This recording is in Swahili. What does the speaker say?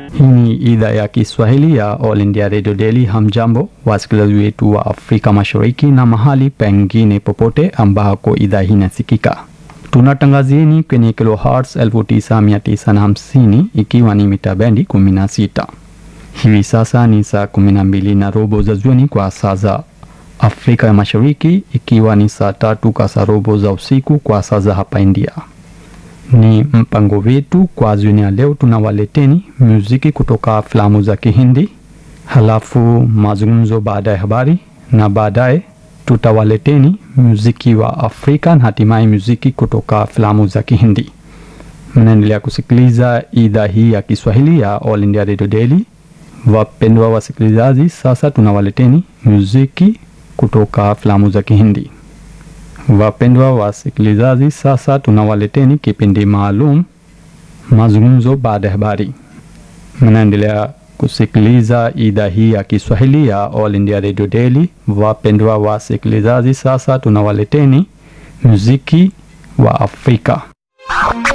Hii ni idhaa ya Kiswahili ya All India Radio Daily. Hamjambo wasikilizaji wetu wa Afrika Mashariki na mahali pengine popote ambako idhaa hii inasikika. Tunatangazieni kwenye kilohertz 9950 ikiwa ni mita bendi 16. Hivi sasa ni saa 12:15 za jioni kwa saa za Afrika ya Mashariki, ikiwa ni saa 3:15 za usiku kwa saa za hapa India. Ni mpango wetu kwa jioni ya leo. Tunawaleteni muziki kutoka filamu za Kihindi, halafu mazungumzo baada ya habari, na baadaye tutawaleteni muziki wa Afrika na hatimaye muziki kutoka filamu za Kihindi. Mnaendelea kusikiliza idhaa hii ya Kiswahili ya All India Radio Daily. Wapendwa wasikilizaji, sasa tunawaleteni muziki kutoka filamu za Kihindi. Wapendwa wasikilizaji, sasa tunawaleteni kipindi maalum, mazungumzo baada ya habari. Mnaendelea kusikiliza idhaa hii ya Kiswahili ya All India Radio Daily. Wapendwa wasikilizaji, sasa tunawaleteni muziki wa Afrika.